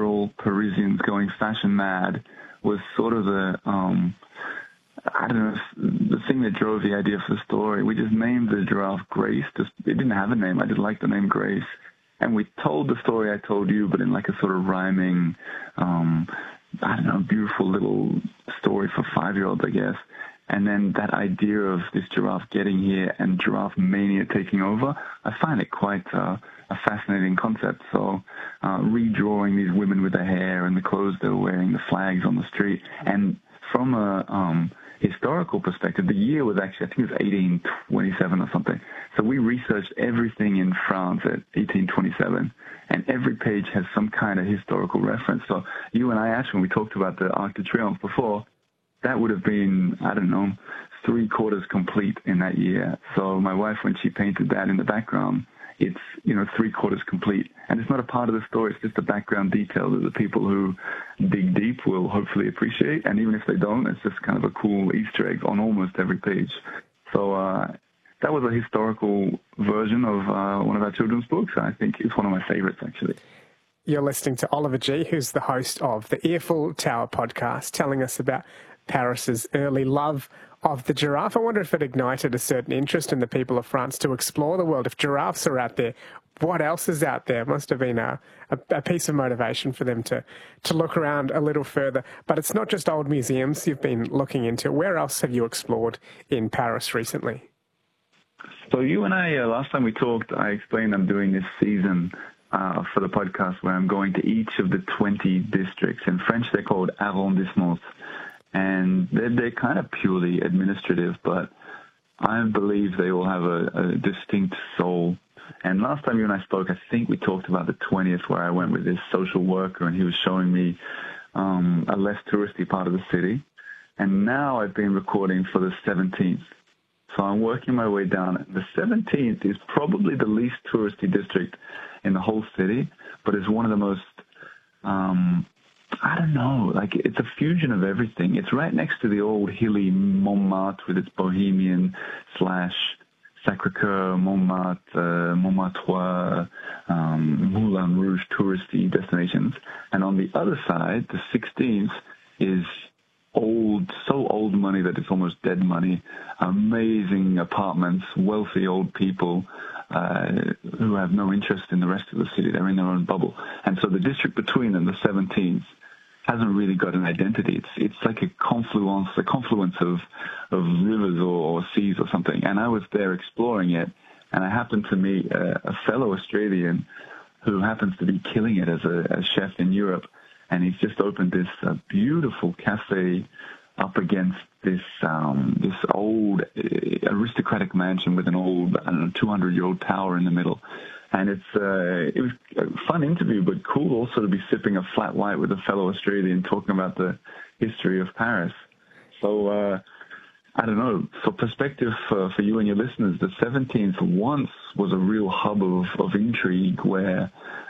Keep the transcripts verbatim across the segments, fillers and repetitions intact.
five-year-old Parisians going fashion mad was sort of the, um, I don't know, the thing that drove the idea for the story. We just named the giraffe Grace. Just, it didn't have a name. I just liked the name Grace. And we told the story I told you, but in like a sort of rhyming, um, I don't know, beautiful little story for five-year-olds, I guess. And then that idea of this giraffe getting here and giraffe mania taking over, I find it quite uh, a fascinating concept. So uh, redrawing these women with their hair and the clothes they were wearing, the flags on the street. And from a um, historical perspective, the year was actually, I think it was eighteen twenty-seven or something. So we researched everything in France at eighteen twenty-seven, and every page has some kind of historical reference. So you and I, actually, when we talked about the Arc de Triomphe before, that would have been, I don't know, three quarters complete in that year. So my wife, when she painted that in the background, it's, you know, three quarters complete. And it's not a part of the story. It's just a background detail that the people who dig deep will hopefully appreciate. And even if they don't, it's just kind of a cool Easter egg on almost every page. So uh, that was a historical version of uh, one of our children's books. I think it's one of my favorites, actually. You're listening to Oliver Gee, who's the host of the Earful Tower podcast, telling us about Paris's early love of the giraffe. I wonder if it ignited a certain interest in the people of France to explore the world. If giraffes are out there, what else is out there? It must have been a, a, a piece of motivation for them to, to look around a little further. But it's not just old museums you've been looking into. Where else have you explored in Paris recently? So you and I, uh, last time we talked, I explained I'm doing this season uh, for the podcast where I'm going to each of the twenty districts. In French, they're called arrondissements. And they're, they're kind of purely administrative, but I believe they all have a, a distinct soul. And last time you and I spoke, I think we talked about the twentieth, where I went with this social worker, and he was showing me um, a less touristy part of the city. And now I've been recording for the seventeenth. So I'm working my way down. The seventeenth is probably the least touristy district in the whole city, but it's one of the most... Um, I don't know, like it's a fusion of everything. It's right next to the old hilly Montmartre with its bohemian slash Sacré-Cœur, Montmartre, uh, Montmartre, um, Moulin Rouge touristy destinations. And on the other side, the sixteenth is old, so old money that it's almost dead money. Amazing apartments, wealthy old people uh, who have no interest in the rest of the city. They're in their own bubble. And so the district between them, the seventeenth, hasn't really got an identity. It's it's like a confluence, a confluence of of rivers or, or seas or something. And I was there exploring it, and I happened to meet a, a fellow Australian who happens to be killing it as a, a chef in Europe. And he's just opened this uh, beautiful cafe up against this um, this old uh, aristocratic mansion with an old, I don't know, two hundred year old tower in the middle. And it's uh, it was a fun interview, but cool also to be sipping a flat white with a fellow Australian talking about the history of Paris. So, uh, I don't know, for perspective for, for you and your listeners, the seventeenth once was a real hub of, of intrigue where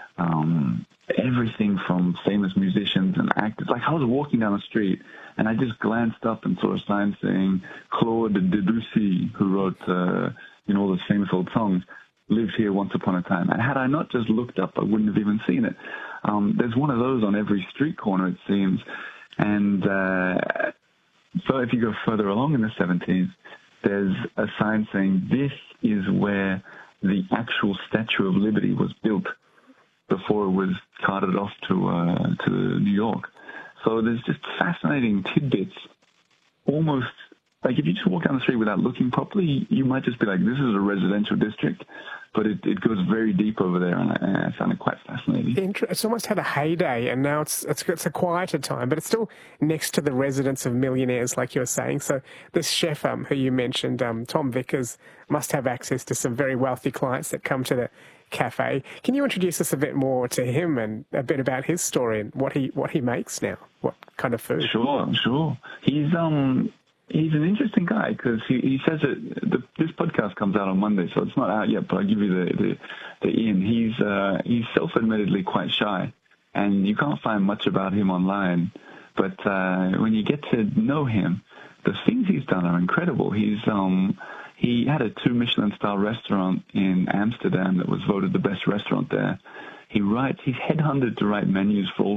um, everything from famous musicians and actors, like I was walking down the street and I just glanced up and saw a sign saying Claude Debussy, who wrote, uh, you know, all those famous old songs, lived here once upon a time. And had I not just looked up, I wouldn't have even seen it. Um, there's one of those on every street corner, it seems. And uh, so if you go further along in the seventeenth, there's a sign saying this is where the actual Statue of Liberty was built before it was carted off to uh, to New York. So there's just fascinating tidbits. Almost like if you just walk down the street without looking properly, you might just be like, this is a residential district. But it, it goes very deep over there, and I, and I found it quite fascinating. It's almost had a heyday, and now it's, it's it's a quieter time, but it's still next to the residence of millionaires, like you were saying. So this chef um, who you mentioned, um, Tom Vickers, must have access to some very wealthy clients that come to the cafe. Can you introduce us a bit more to him and a bit about his story and what he what he makes now? What kind of food? Sure, sure. He's um. He's an interesting guy because he, he says that the, this podcast comes out on Monday, so it's not out yet, but I'll give you the, the, the in. He's, uh, he's self-admittedly quite shy, and you can't find much about him online. But uh, when you get to know him, the things he's done are incredible. He's um, he had a two Michelin-star restaurant in Amsterdam that was voted the best restaurant there. He writes, he's headhunted to write menus for all